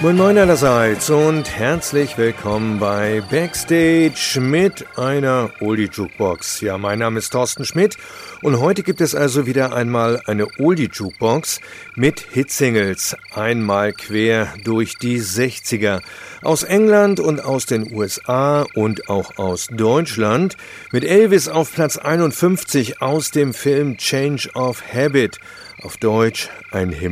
Moin Moin allerseits und herzlich willkommen bei Backstage mit einer Oldie Jukebox. Ja, mein Name ist Thorsten Schmidt und heute gibt es also wieder einmal eine Oldie Jukebox mit Hitsingles. Einmal quer durch die 60er. Aus England und aus den USA und auch aus Deutschland. Mit Elvis auf Platz 51 aus dem Film Change of Habit. Auf Deutsch ein Himmel